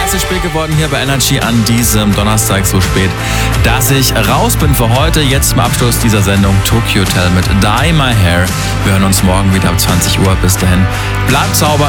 Es ist spät geworden hier bei Energy an diesem Donnerstag, so spät, dass ich raus bin für heute. Jetzt zum Abschluss dieser Sendung Tokyo Hotel mit Dye My Hair. Wir hören uns morgen wieder ab 20 Uhr. Bis dahin, bleibt sauber,